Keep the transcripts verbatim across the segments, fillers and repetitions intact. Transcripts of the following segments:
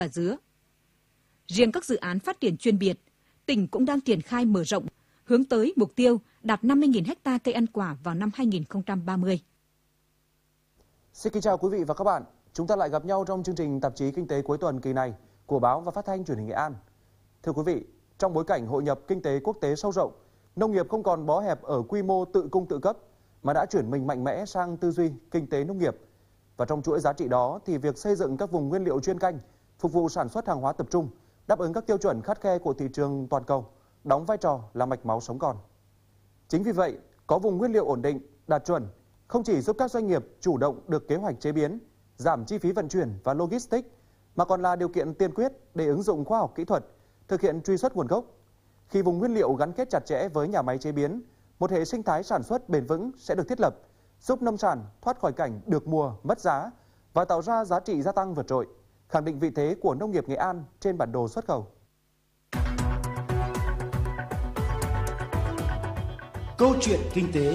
và dứa. Riêng các dự án phát triển chuyên biệt, tỉnh cũng đang triển khai mở rộng, hướng tới mục tiêu đạt năm mươi nghìn ha cây ăn quả vào năm hai nghìn không trăm ba mươi. Xin kính chào quý vị và các bạn. Chúng ta lại gặp nhau trong chương trình tạp chí Kinh tế cuối tuần kỳ này của Báo và Phát thanh Truyền hình Nghệ An. Thưa quý vị, trong bối cảnh hội nhập kinh tế quốc tế sâu rộng, nông nghiệp không còn bó hẹp ở quy mô tự cung tự cấp, mà đã chuyển mình mạnh mẽ sang tư duy kinh tế nông nghiệp. Và trong chuỗi giá trị đó thì việc xây dựng các vùng nguyên liệu chuyên canh, phục vụ sản xuất hàng hóa tập trung, đáp ứng các tiêu chuẩn khắt khe của thị trường toàn cầu, đóng vai trò là mạch máu sống còn. Chính vì vậy, có vùng nguyên liệu ổn định, đạt chuẩn, không chỉ giúp các doanh nghiệp chủ động được kế hoạch chế biến, giảm chi phí vận chuyển và logistics, mà còn là điều kiện tiên quyết để ứng dụng khoa học kỹ thuật, thực hiện truy xuất nguồn gốc. Khi vùng nguyên liệu gắn kết chặt chẽ với nhà máy chế biến, một hệ sinh thái sản xuất bền vững sẽ được thiết lập, giúp nông sản thoát khỏi cảnh được mùa, mất giá và tạo ra giá trị gia tăng vượt trội, khẳng định vị thế của nông nghiệp Nghệ An trên bản đồ xuất khẩu. Câu chuyện kinh tế.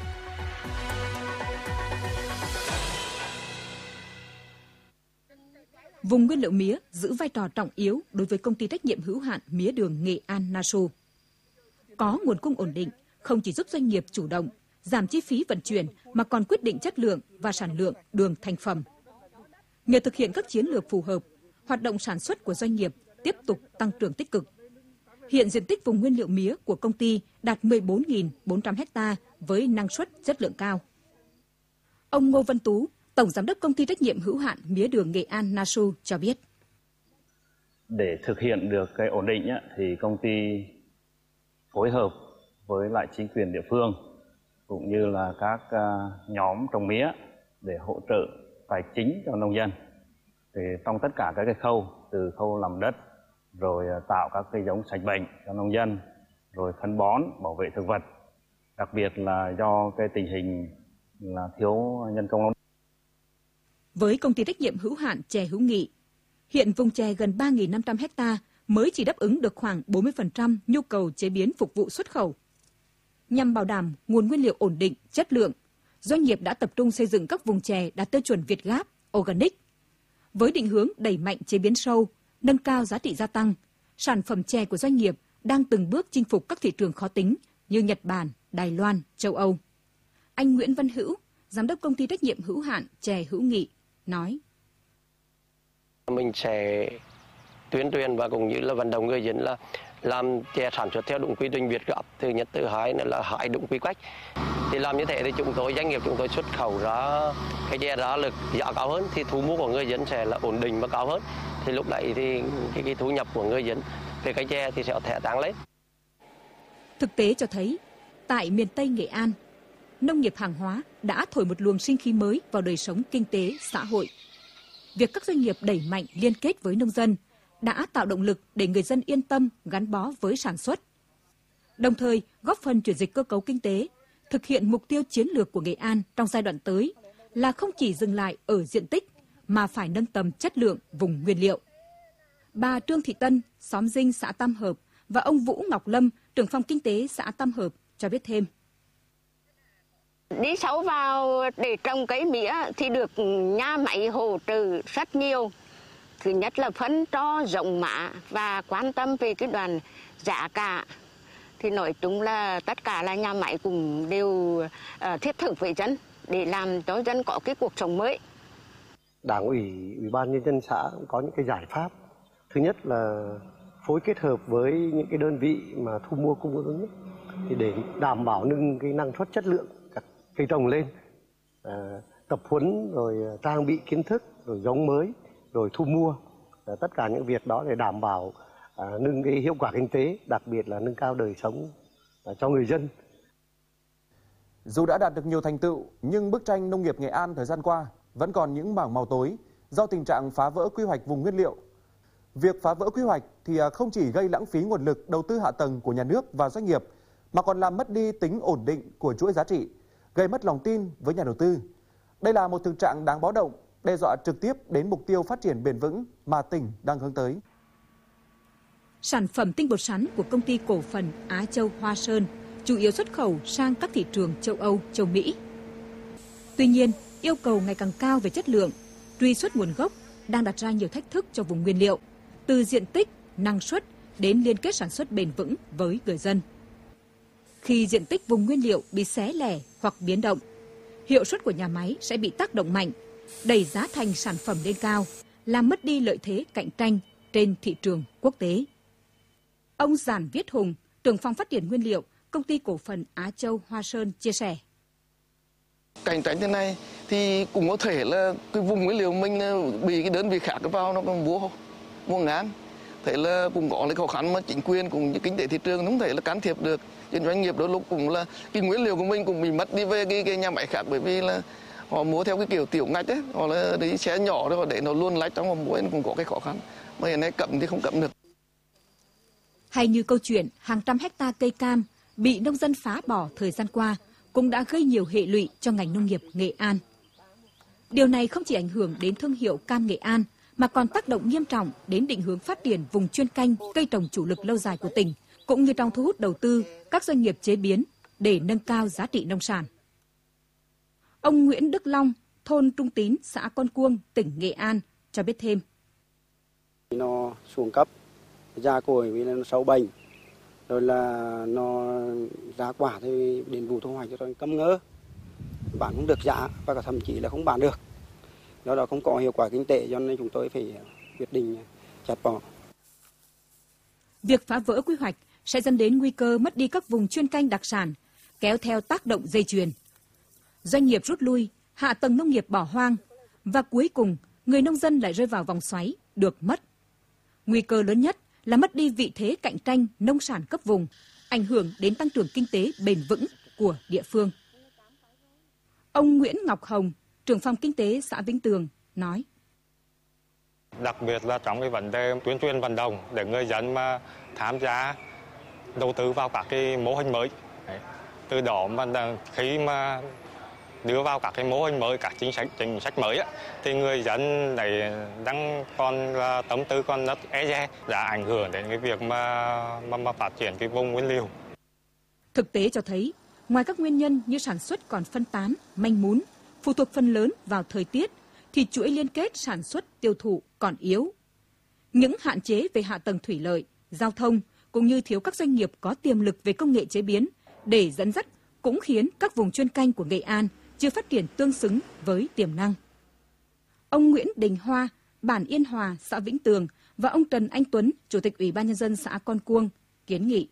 Vùng nguyên liệu mía giữ vai trò trọng yếu đối với công ty trách nhiệm hữu hạn mía đường Nghệ An Nasu. Có nguồn cung ổn định không chỉ giúp doanh nghiệp chủ động, giảm chi phí vận chuyển mà còn quyết định chất lượng và sản lượng đường thành phẩm. Nhờ thực hiện các chiến lược phù hợp, hoạt động sản xuất của doanh nghiệp tiếp tục tăng trưởng tích cực. Hiện diện tích vùng nguyên liệu mía của công ty đạt mười bốn nghìn bốn trăm ha với năng suất chất lượng cao. Ông Ngô Văn Tú, Tổng Giám đốc Công ty Trách nhiệm hữu hạn Mía đường Nghệ An Nasu cho biết. Để thực hiện được cái ổn định á, thì công ty phối hợp với lại chính quyền địa phương cũng như là các uh, nhóm trồng mía để hỗ trợ tài chính cho nông dân. Thì trong tất cả các cái khâu, từ khâu làm đất, rồi tạo các cây giống sạch bệnh cho nông dân, rồi phân bón, bảo vệ thực vật, đặc biệt là do cái tình hình là thiếu nhân công lao động. Với công ty trách nhiệm hữu hạn chè Hữu Nghị, hiện vùng chè gần ba nghìn năm trăm ha mới chỉ đáp ứng được khoảng bốn mươi phần trăm nhu cầu chế biến phục vụ xuất khẩu. Nhằm bảo đảm nguồn nguyên liệu ổn định, chất lượng, doanh nghiệp đã tập trung xây dựng các vùng chè đạt tiêu chuẩn Việt Gáp, Organic. Với định hướng đẩy mạnh chế biến sâu, nâng cao giá trị gia tăng, sản phẩm chè của doanh nghiệp đang từng bước chinh phục các thị trường khó tính như Nhật Bản, Đài Loan, châu Âu. Anh Nguyễn Văn Hữu, Giám đốc Công ty Trách nhiệm hữu hạn chè Hữu Nghị, nói. Mình sẽ tuyên truyền và cũng như là vận động người dân là làm chè sản xuất theo đúng quy trình Việt Gáp, thứ nhất, thứ hai là hái đúng quy cách. Thì làm như thế thì chúng tôi, doanh nghiệp chúng tôi xuất khẩu ra cái chè ra lực giá cao hơn, thì thu mua của người dân sẽ là ổn định và cao hơn. Thì lúc đấy thì cái, cái thu nhập của người dân về cái chè thì sẽ thể tăng lên. Thực tế cho thấy, tại miền Tây Nghệ An, nông nghiệp hàng hóa đã thổi một luồng sinh khí mới vào đời sống kinh tế, xã hội. Việc các doanh nghiệp đẩy mạnh liên kết với nông dân đã tạo động lực để người dân yên tâm gắn bó với sản xuất. Đồng thời góp phần chuyển dịch cơ cấu kinh tế, thực hiện mục tiêu chiến lược của Nghệ An trong giai đoạn tới là không chỉ dừng lại ở diện tích mà phải nâng tầm chất lượng vùng nguyên liệu. Bà Trương Thị Tân, xóm Dinh xã Tam Hợp và ông Vũ Ngọc Lâm, trưởng phòng kinh tế xã Tam Hợp cho biết thêm. Đi sâu vào để trồng cây mía thì được nhà máy hỗ trợ rất nhiều. Thứ nhất là phân cho rộng mã và quan tâm về cái đoàn giá cả. Thì nói chung là tất cả là nhà máy cũng đều uh, thiết thực với dân để làm cho dân có cái cuộc sống mới. Đảng ủy, Ủy ban Nhân dân xã cũng có những cái giải pháp. Thứ nhất là phối kết hợp với những cái đơn vị mà thu mua cung ứng thì để đảm bảo nâng cái năng suất chất lượng các cây trồng lên, à, tập huấn rồi trang bị kiến thức rồi giống mới rồi thu mua, à, tất cả những việc đó để đảm bảo à, nâng cái hiệu quả kinh tế, đặc biệt là nâng cao đời sống à, cho người dân. Dù đã đạt được nhiều thành tựu nhưng bức tranh nông nghiệp Nghệ An thời gian qua vẫn còn những mảng màu tối do tình trạng phá vỡ quy hoạch vùng nguyên liệu. Việc phá vỡ quy hoạch thì không chỉ gây lãng phí nguồn lực đầu tư hạ tầng của nhà nước và doanh nghiệp, mà còn làm mất đi tính ổn định của chuỗi giá trị, gây mất lòng tin với nhà đầu tư. Đây là một thực trạng đáng báo động, đe dọa trực tiếp đến mục tiêu phát triển bền vững mà tỉnh đang hướng tới. Sản phẩm tinh bột sắn của công ty cổ phần Á Châu Hoa Sơn chủ yếu xuất khẩu sang các thị trường châu Âu, châu Mỹ. Tuy nhiên, yêu cầu ngày càng cao về chất lượng, truy xuất nguồn gốc đang đặt ra nhiều thách thức cho vùng nguyên liệu, từ diện tích, năng suất đến liên kết sản xuất bền vững với người dân. Khi diện tích vùng nguyên liệu bị xé lẻ hoặc biến động, hiệu suất của nhà máy sẽ bị tác động mạnh, đẩy giá thành sản phẩm lên cao, làm mất đi lợi thế cạnh tranh trên thị trường quốc tế. Ông Giản Viết Hùng, trưởng phòng phát triển nguyên liệu, Công ty cổ phần Á Châu Hoa Sơn chia sẻ. Cạnh tranh thế này thì cũng có thể là cái vùng nguyên liệu mình bị cái đơn vị khác vào nó còn mua mua ngang. Thế là cũng có cái khó khăn mà chính quyền cũng như kinh tế thị trường không thể là can thiệp được. Trên doanh nghiệp đôi lúc cũng là cái nguyên liệu của mình cũng bị mất đi về cái, cái nhà máy khác, bởi vì là họ mua theo cái kiểu tiểu ngạch ấy, họ là đi xe nhỏ rồi họ để nó luôn lách trong họ mua cũng có cái khó khăn. Mà hiện nay cấm thì không cấm được. Hay như câu chuyện hàng trăm hecta cây cam bị nông dân phá bỏ thời gian qua cũng đã gây nhiều hệ lụy cho ngành nông nghiệp Nghệ An. Điều này không chỉ ảnh hưởng đến thương hiệu cam Nghệ An mà còn tác động nghiêm trọng đến định hướng phát triển vùng chuyên canh cây trồng chủ lực lâu dài của tỉnh, cũng như trong thu hút đầu tư các doanh nghiệp chế biến để nâng cao giá trị nông sản. Ông Nguyễn Đức Long, thôn Trung Tín, xã Con Cuông, tỉnh Nghệ An cho biết thêm. Nó xuống cấp, da cồi vì nó sâu bệnh, rồi là nó giá quả thì đến vụ thu hoạch cho nó cấm ngỡ, bán không được giá và cả thậm chí là không bán được. Do đó không có hiệu quả kinh tế, cho nên chúng tôi phải quyết định chặt bỏ. Việc phá vỡ quy hoạch sẽ dẫn đến nguy cơ mất đi các vùng chuyên canh đặc sản, kéo theo tác động dây chuyền. Doanh nghiệp rút lui, hạ tầng nông nghiệp bỏ hoang, và cuối cùng người nông dân lại rơi vào vòng xoáy được mất. Nguy cơ lớn nhất là mất đi vị thế cạnh tranh nông sản cấp vùng, ảnh hưởng đến tăng trưởng kinh tế bền vững của địa phương. Ông Nguyễn Ngọc Hồng, trưởng phòng kinh tế xã Vĩnh Tường nói. Đặc biệt là trong cái vấn đề tuyên truyền vận động để người dân mà tham gia đầu tư vào các cái mô hình mới. Từ đó mà khi mà đưa vào các cái mô hình mới, các chính sách chính sách mới á, thì người dân này đang còn là tâm tư còn rất e dè, đã ảnh hưởng đến cái việc mà, mà mà phát triển cái vùng nguyên liệu. Thực tế cho thấy, ngoài các nguyên nhân như sản xuất còn phân tán, manh mún, phụ thuộc phần lớn vào thời tiết, thì chuỗi liên kết sản xuất tiêu thụ còn yếu. Những hạn chế về hạ tầng thủy lợi, giao thông cũng như thiếu các doanh nghiệp có tiềm lực về công nghệ chế biến để dẫn dắt cũng khiến các vùng chuyên canh của Nghệ An chưa phát triển tương xứng với tiềm năng. Ông Nguyễn Đình Hoa, bản Yên Hòa, xã Vĩnh Tường và ông Trần Anh Tuấn, Chủ tịch Ủy ban Nhân dân xã Con Cuông kiến nghị.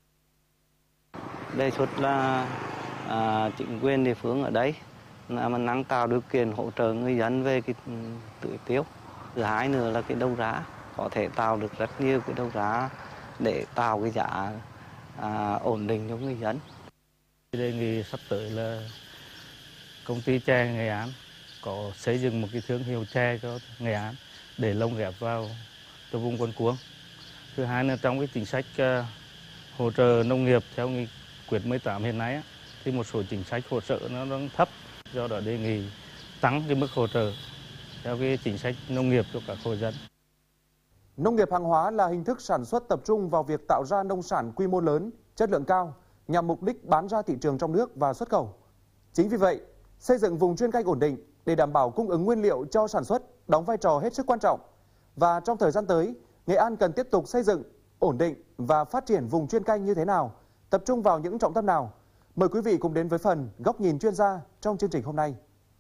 Đề xuất là à, chính quyền địa phương ở đây là mình nâng cao điều kiện hỗ trợ người dân về cái tưới tiêu. Thứ hai nữa là cái đầu ra, có thể tạo được rất nhiều cái đầu ra để tạo cái giá à, ổn định cho người dân. Đề nghị sắp tới là công ty chè Nghệ An có xây dựng một cái thương hiệu chè cho Nghệ An để lồng ghép vào cho vùng Con Cuông. Thứ hai là trong cái chính sách uh, hỗ trợ nông nghiệp theo nghị quyết mười tám hiện nay á, thì một số chính sách hỗ trợ nó đang thấp, do đó đề nghị tăng cái mức hỗ trợ theo cái chính sách nông nghiệp cho các hộ dân. Nông nghiệp hàng hóa là hình thức sản xuất tập trung vào việc tạo ra nông sản quy mô lớn, chất lượng cao nhằm mục đích bán ra thị trường trong nước và xuất khẩu. Chính vì vậy, xây dựng vùng chuyên canh ổn định để đảm bảo cung ứng nguyên liệu cho sản xuất đóng vai trò hết sức quan trọng. Và trong thời gian tới, Nghệ An cần tiếp tục xây dựng, ổn định và phát triển vùng chuyên canh như thế nào, tập trung vào những trọng tâm nào. Mời quý vị cùng đến với phần Góc nhìn chuyên gia trong chương trình hôm nay.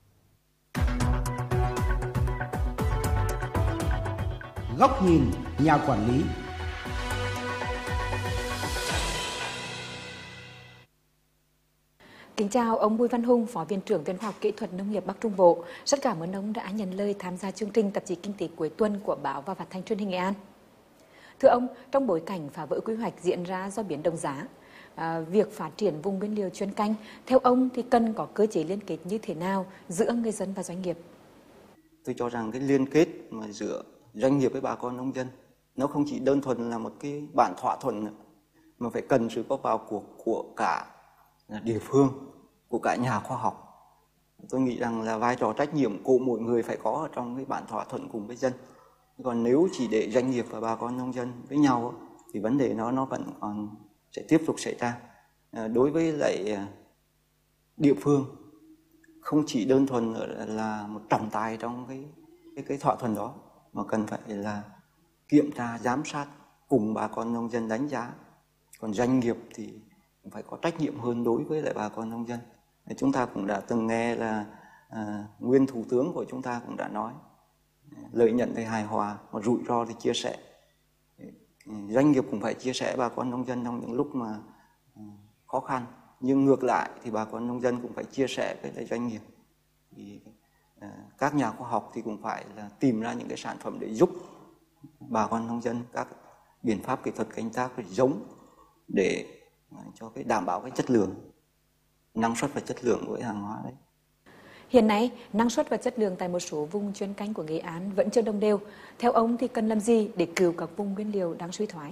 Góc nhìn nhà quản lý. Kính chào ông Bùi Văn Hùng, Phó Viện trưởng Viện Khoa học Kỹ thuật Nông nghiệp Bắc Trung Bộ. Rất cảm ơn ông đã nhận lời tham gia chương trình tạp chí Kinh tế cuối tuần của Báo và Phát thanh Truyền hình Nghệ An. Thưa ông, trong bối cảnh phá vỡ quy hoạch diễn ra do biến động giá, à, việc phát triển vùng nguyên liệu chuyên canh, theo ông thì cần có cơ chế liên kết như thế nào giữa người dân và doanh nghiệp? Tôi cho rằng cái liên kết mà giữa doanh nghiệp với bà con nông dân nó không chỉ đơn thuần là một cái bản thỏa thuận nữa, mà phải cần sự có vào cuộc của cả địa phương, của cả nhà khoa học. Tôi nghĩ rằng là vai trò trách nhiệm của mỗi người phải có ở trong cái bản thỏa thuận cùng với dân. Còn nếu chỉ để doanh nghiệp và bà con nông dân với nhau thì vấn đề nó nó vẫn còn sẽ tiếp tục xảy ra. Đối với lại địa phương, không chỉ đơn thuần là một trọng tài trong cái cái, cái thỏa thuận đó, mà cần phải là kiểm tra, giám sát cùng bà con nông dân đánh giá. Còn doanh nghiệp thì phải có trách nhiệm hơn đối với lại bà con nông dân. Chúng ta cũng đã từng nghe là à, nguyên thủ tướng của chúng ta cũng đã nói lợi nhuận thì hài hòa, mà rủi ro thì chia sẻ. Doanh nghiệp cũng phải chia sẻ bà con nông dân trong những lúc mà khó khăn, nhưng ngược lại thì bà con nông dân cũng phải chia sẻ với lại doanh nghiệp. Thì à, các nhà khoa học thì cũng phải là tìm ra những cái sản phẩm để giúp bà con nông dân các biện pháp kỹ thuật canh tác và giống để cho cái đảm bảo cái chất lượng, năng suất và chất lượng của cái hàng hóa đấy. Hiện nay, năng suất và chất lượng tại một số vùng chuyên canh của Nghệ An vẫn chưa đồng đều. Theo ông thì cần làm gì để cứu các vùng nguyên liệu đang suy thoái?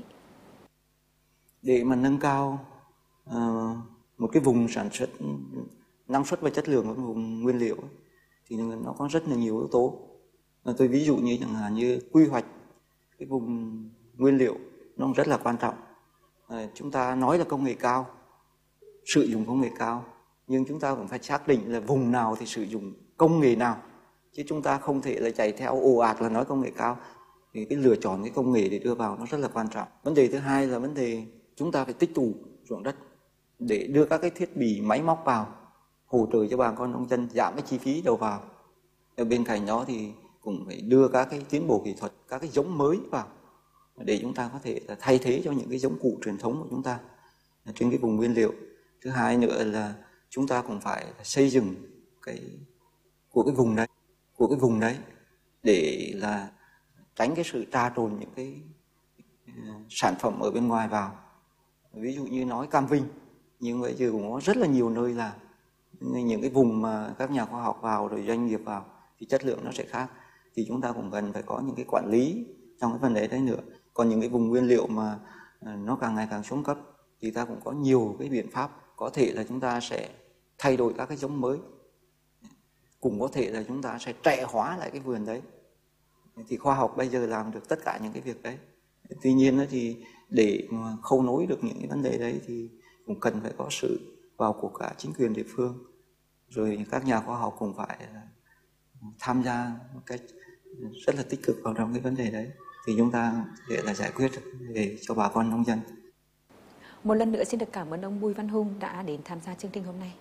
Để mà nâng cao uh, một cái vùng sản xuất năng suất và chất lượng của vùng nguyên liệu thì nó có rất là nhiều yếu tố. Tôi ví dụ như chẳng hạn như quy hoạch cái vùng nguyên liệu nó rất là quan trọng. À, chúng ta nói là công nghệ cao, sử dụng công nghệ cao, nhưng chúng ta cũng phải xác định là vùng nào thì sử dụng công nghệ nào, chứ chúng ta không thể là chạy theo ồ ạt là nói công nghệ cao. Thì cái lựa chọn cái công nghệ để đưa vào nó rất là quan trọng. Vấn đề thứ hai là vấn đề chúng ta phải tích tụ ruộng đất để đưa các cái thiết bị máy móc vào hỗ trợ cho bà con nông dân giảm cái chi phí đầu vào. Ở bên cạnh đó thì cũng phải đưa các cái tiến bộ kỹ thuật, các cái giống mới vào để chúng ta có thể là thay thế cho những cái giống cũ truyền thống của chúng ta trên cái vùng nguyên liệu. Thứ hai nữa là chúng ta cũng phải xây dựng cái của cái vùng đấy, của cái vùng đấy để là tránh cái sự trà trộn những cái sản phẩm ở bên ngoài vào. Ví dụ như nói Cam Vinh, nhưng bây giờ cũng có rất là nhiều nơi là những cái vùng mà các nhà khoa học vào rồi doanh nghiệp vào thì chất lượng nó sẽ khác. Thì chúng ta cũng cần phải có những cái quản lý trong cái vấn đề đấy nữa. Còn những cái vùng nguyên liệu mà nó càng ngày càng xuống cấp thì ta cũng có nhiều cái biện pháp, có thể là chúng ta sẽ thay đổi các cái giống mới, cũng có thể là chúng ta sẽ trẻ hóa lại cái vườn đấy. Thì khoa học bây giờ làm được tất cả những cái việc đấy. Tuy nhiên thì để mà khâu nối được những cái vấn đề đấy thì cũng cần phải có sự vào cuộc cả chính quyền địa phương, rồi các nhà khoa học cũng phải tham gia một cách rất là tích cực vào trong cái vấn đề đấy, thì chúng ta để là giải quyết để cho bà con nông dân. Một lần nữa xin được cảm ơn ông Bùi Văn Hùng đã đến tham gia chương trình hôm nay.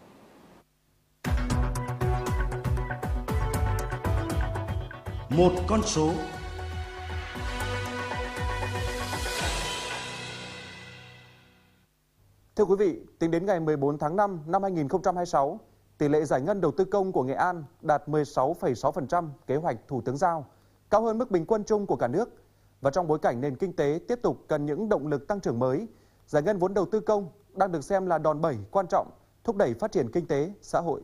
Một con số. Thưa quý vị, tính đến ngày mười bốn tháng năm năm hai nghìn không trăm hai mươi sáu, tỷ lệ giải ngân đầu tư công của Nghệ An đạt mười sáu phẩy sáu phần trăm kế hoạch Thủ tướng giao, cao hơn mức bình quân chung của cả nước. Và trong bối cảnh nền kinh tế tiếp tục cần những động lực tăng trưởng mới, giải ngân vốn đầu tư công đang được xem là đòn bẩy quan trọng thúc đẩy phát triển kinh tế, xã hội.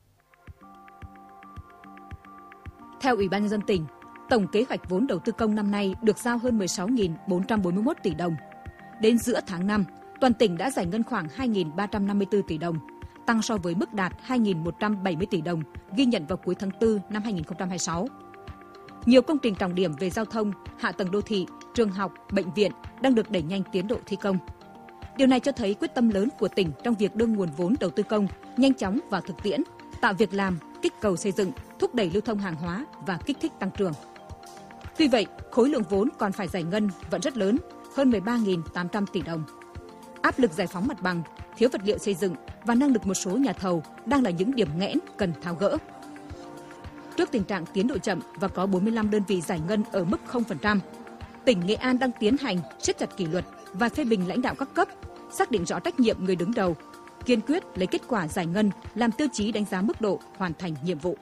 Theo Ủy ban nhân dân tỉnh, tổng kế hoạch vốn đầu tư công năm nay được giao hơn mười sáu nghìn bốn trăm bốn mươi mốt tỷ đồng. Đến giữa tháng năm, toàn tỉnh đã giải ngân khoảng hai nghìn ba trăm năm mươi tư tỷ đồng, tăng so với mức đạt hai nghìn một trăm bảy mươi tỷ đồng ghi nhận vào cuối tháng tư năm hai nghìn không trăm hai mươi sáu. Nhiều công trình trọng điểm về giao thông, hạ tầng đô thị, trường học, bệnh viện đang được đẩy nhanh tiến độ thi công. Điều này cho thấy quyết tâm lớn của tỉnh trong việc đưa nguồn vốn đầu tư công nhanh chóng vào thực tiễn, tạo việc làm, kích cầu xây dựng, thúc đẩy lưu thông hàng hóa và kích thích tăng trưởng. Tuy vậy, khối lượng vốn còn phải giải ngân vẫn rất lớn, hơn mười ba nghìn tám trăm tỷ đồng. Áp lực giải phóng mặt bằng, thiếu vật liệu xây dựng và năng lực một số nhà thầu đang là những điểm nghẽn cần tháo gỡ. Trước tình trạng tiến độ chậm và có bốn mươi lăm đơn vị giải ngân ở mức không phần trăm, tỉnh Nghệ An đang tiến hành siết chặt kỷ luật và phê bình lãnh đạo các cấp, xác định rõ trách nhiệm người đứng đầu, kiên quyết lấy kết quả giải ngân làm tiêu chí đánh giá mức độ hoàn thành nhiệm vụ.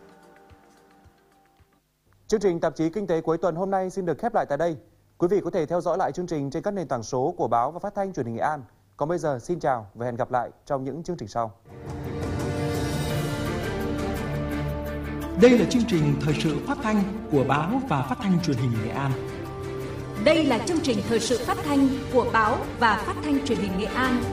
Chương trình tạp chí Kinh tế cuối tuần hôm nay xin được khép lại tại đây. Quý vị có thể theo dõi lại chương trình trên các nền tảng số của Báo và Phát thanh Truyền hình Nghệ An. Còn bây giờ xin chào và hẹn gặp lại trong những chương trình sau. Đây là chương trình thời sự phát thanh của Báo và Phát thanh Truyền hình Nghệ An. Đây là chương trình thời sự phát thanh của Báo và Phát thanh Truyền hình Nghệ An.